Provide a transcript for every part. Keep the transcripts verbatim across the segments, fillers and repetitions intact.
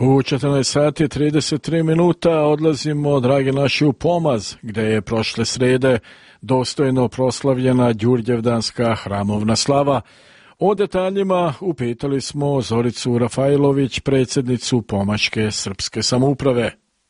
U četrnaest sati trideset tri minuta odlazimo, dragi naši, u Pomaz, gde je prošle srede dostojno proslavljena Đurđevdanska hramovna slava. O detaljima upitali smo Zoricu Rafajlović, predsjednicu Pomaške srpske samouprave.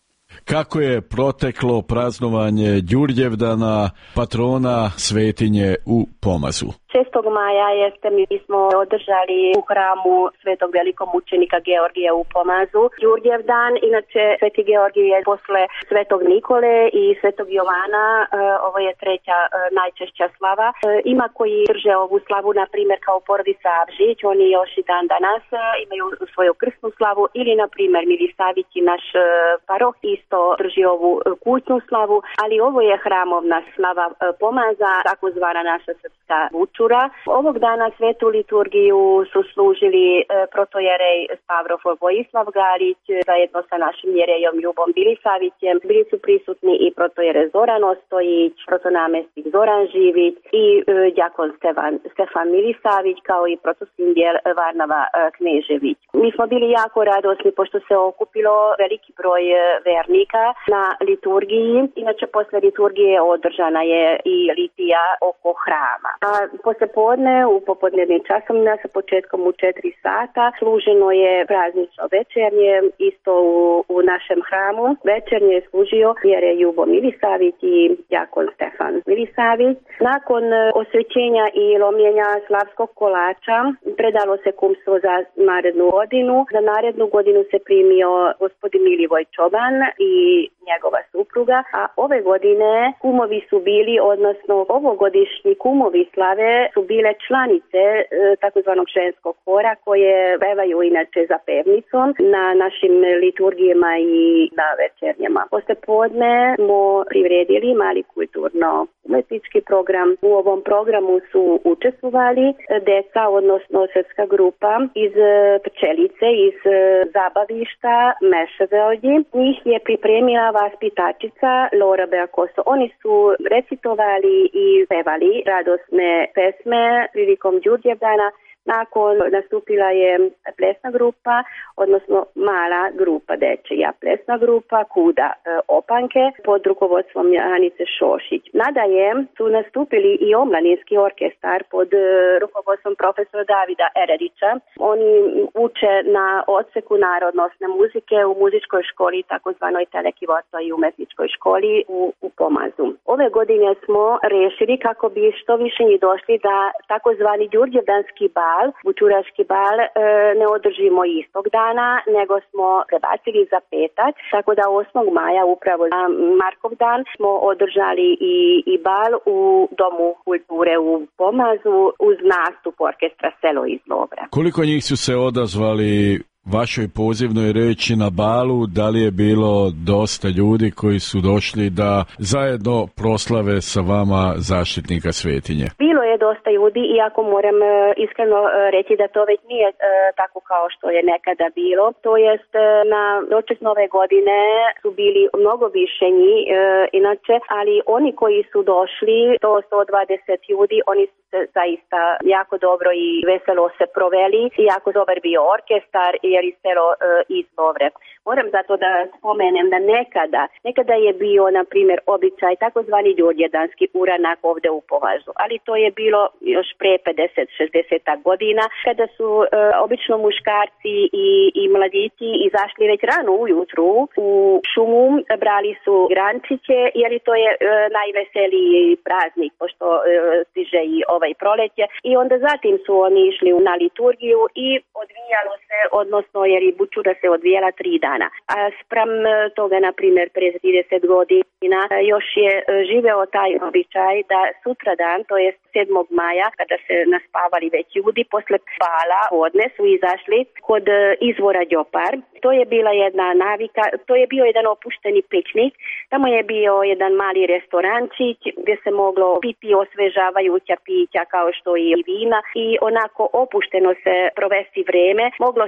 Kako je proteklo praznovanje Đurđevdana, patrona svetinje u Pomazu? šestog maja jeste mi smo održali u hramu Svetog velikog mučenika Georgija u Pomazu Đurđevdan. Inače, Sveti Georgij je posle Svetog Nikole i Svetog Jovana, ovo je treća najčešća slava. Ima koji drže ovu slavu, na primjer, kao porodica Avžić, oni još i dan danas imaju svoju krstnu slavu, ili na primjer Milisavić i naš paroh isto drži ovu kućnu slavu, ali ovo je hramovna slava Pomaza, takozvana naša srpska vučura. Ovog dana svetu liturgiju su služili e, protojerej Stavrofor Vojislav Galić zajedno sa našim jerejom Ljubom Bilisavićem. Bili su prisutni i protojerej Zoran Ostojić, protonamestnik Zoran Živić i e, djakon Stefan, Stefan Milisavić, kao i protosinjel Varnava e, Knežević. Mi smo bili jako radosni pošto se okupilo veliki broj vernika na liturgiji. Inače, posle liturgije održana je i litija oko hrama. A posle podne, u popodnevnim časovima sa početkom u četiri sata, služeno je praznično večernje, isto u, u našem hramu. Večernje je služio jerej Ljubo Milisavić i djakon Stefan Milisavić. Nakon osvećenja i lomljenja slavskog kolača predalo se kumstvo za narednu godinu. Za narednu godinu se primio gospodin Milivoj Čoban i njegova supruga, a ove godine kumovi su bili, odnosno ovogodišnji kumovi slave su bile članice e, takozvanog ženskog hora koje pevaju inače za pevnicom na našim liturgijama i na večernjama. Posle podne smo priredili mali kulturno umetnički program. U ovom programu su učestvovali deca, odnosno srpska grupa iz Pčelice, iz zabavišta Meševelji. Njih je pripremila vaspitačica Lora Beakoso. Oni su recitovali i pevali radosne pesme prilikom Đurđevdana. Nakon nastupila je plesna grupa, odnosno mala grupa dečija plesna grupa Kuda e, Opanke pod rukovodstvom Janice Šošić. Nadalje su nastupili i omladinski orkestar pod e, rukovodstvom profesora Davida Ererića. Oni uče na odseku narodnosne muzike u muzičkoj školi, takozvanoj Telekivoto i umetničkoj školi u, u Pomazu. Ove godine smo rešili kako bi što više njih došli da takozvani Đurđevdanski bal, vučuraški bal, e, ne održimo istog dana, nego smo prebacili za petak, tako da osmog maja, upravo na Markov dan, smo održali i, i bal u Domu kulture u Pomazu uz nastup orkestra Selo iz Lovra. Koliko njih su se odazvali vašoj pozivnoj reči na balu? Da li je bilo dosta ljudi koji su došli da zajedno proslave sa vama zaštitnika svetinje? Bilo je dosta ljudi, iako moram e, iskreno e, reći da to već nije e, tako kao što je nekada bilo. To jest, e, na doček nove godine su bili mnogo više njih, e, inače, ali oni koji su došli, to sto dvadeset ljudi, oni su se zaista jako dobro i veselo se proveli. Jako dobar bio orkestar jer i selo e, iz Lovre. Moram zato da spomenem da nekada, nekada je bio, na primjer, običaj takozvani Đurđevdanski uranak ovde u Pomazu, ali to je bilo još pre pedeset šezdeset godina, kada su e, obično muškarci i, i mladići izašli već rano ujutru u šumu, brali su grančiće, jer to je e, najveseliji praznik, pošto e, stiže i ovaj proleće, i onda zatim su oni išli na liturgiju i odvijalo se, odnosno jer i bučura se odvijala tri dana. A sprem toga, na primjer, pre trideset godina još je živeo taj običaj da sutradan, to je sedmog maja, kada se naspavali već ljudi, posle bala podne su izašli kod izvora Đopar. To je bila jedna navika, to je bio jedan opušteni piknik. Tamo je bio jedan mali restorančić gdje se moglo piti osvežavajuća pića kao što i vina i onako opušteno se provesti vreme. Moglo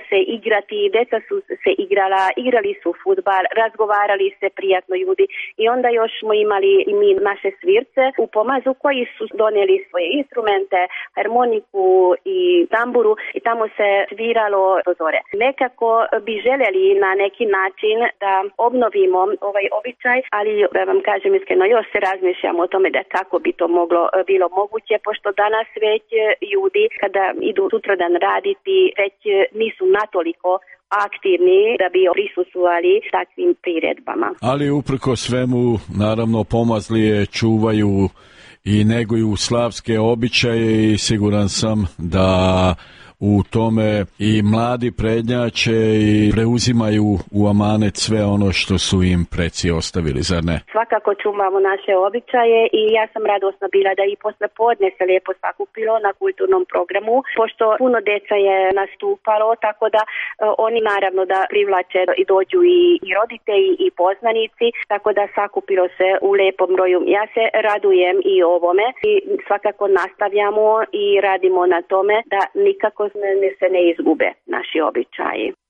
se igrati, djeca su se igrala, igrali su fudbal, razgovarali se prijatno ljudi i onda još smo imali i mi naše svirce u Pomazu koji su donijeli svoje instrumente, harmoniku i tamburu i tamo se sviralo do zore. Nekako bi željeli na neki način da obnovimo ovaj običaj, ali da vam kažem iskreno, još se razmišljamo o tome da kako bi to moglo bilo moguće, pošto danas već ljudi kada idu sutradan raditi već nisu natoliko aktivni da bi prisustvovali takvim priredbama. Ali uprko svemu, naravno, Pomazlije čuvaju i neguju slavske običaje i siguran sam da u tome i mladi prednjače i preuzimaju u amanet sve ono što su im preci ostavili, zar ne? Svakako čuvamo naše običaje i ja sam radosna bila da i posle podne se lijepo sakupilo na kulturnom programu, pošto puno deca je nastupalo, tako da uh, oni naravno da privlače i dođu i, i roditelji i poznanici, tako da sakupilo se u lijepom broju. Ja se radujem i ovome i svakako nastavljamo i radimo na tome da nikako se ne izgube naši običaji.